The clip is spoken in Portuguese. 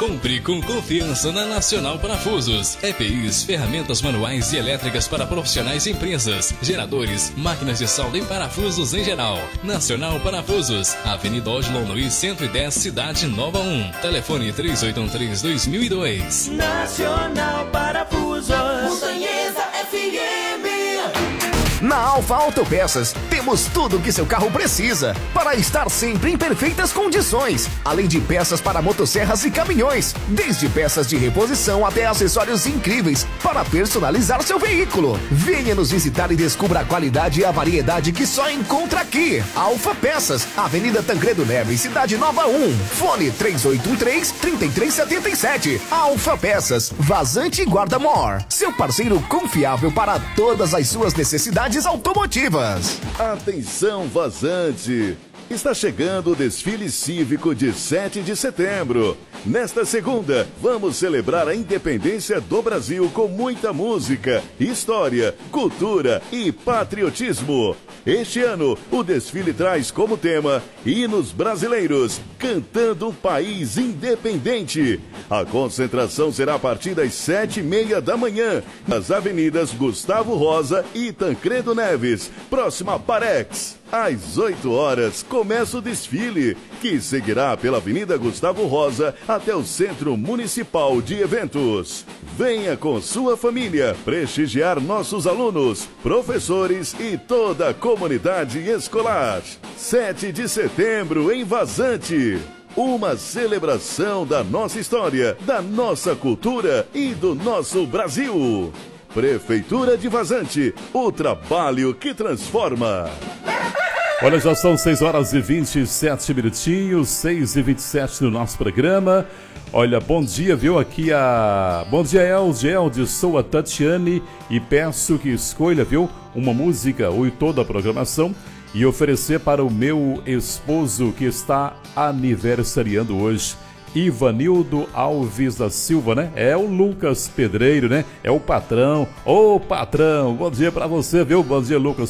Compre com confiança na Nacional Parafusos. EPIs, ferramentas manuais e elétricas para profissionais e empresas. Geradores, máquinas de solda e parafusos em geral. Nacional Parafusos. Avenida Odilon Luiz 110, Cidade Nova 1. Telefone 3813-2002. Nacional Parafusos. Montanhesa FM. Na Alfa Autopeças, temos tudo o que seu carro precisa para estar sempre em perfeitas condições. Além de peças para motosserras e caminhões, desde peças de reposição até acessórios incríveis para personalizar seu veículo. Venha nos visitar e descubra a qualidade e a variedade que só encontra aqui. Alfa Peças, Avenida Tancredo Neves, Cidade Nova 1. Fone 3813-3377. Alfa Peças, Vazante e Guarda-Mor. Seu parceiro confiável para todas as suas necessidades automotivas. Atenção, Vazante! Está chegando o desfile cívico de 7 de setembro. Nesta segunda, vamos celebrar a independência do Brasil com muita música, história, cultura e patriotismo. Este ano, o desfile traz como tema Hinos Brasileiros, cantando o país independente. A concentração será a partir das 7h30 da manhã, nas avenidas Gustavo Rosa e Tancredo Neves, próxima a Parex. Às 8 horas, começa o desfile, que seguirá pela Avenida Gustavo Rosa até o Centro Municipal de Eventos. Venha com sua família prestigiar nossos alunos, professores e toda a comunidade escolar. 7 de setembro em Vazante. Uma celebração da nossa história, da nossa cultura e do nosso Brasil. Prefeitura de Vazante, o trabalho que transforma. Olha, já são 6 horas e 27 minutinhos, 6h27 no nosso programa. Olha, bom dia, viu? Aqui a... Bom dia, Elde, sou a Tatiane e peço que escolha, viu? Uma música ou toda a programação e oferecer para o meu esposo que está aniversariando hoje. Ivanildo Alves da Silva, né? É o Lucas Pedreiro, né? É o patrão. Ô, patrão, bom dia pra você, viu? Bom dia, Lucas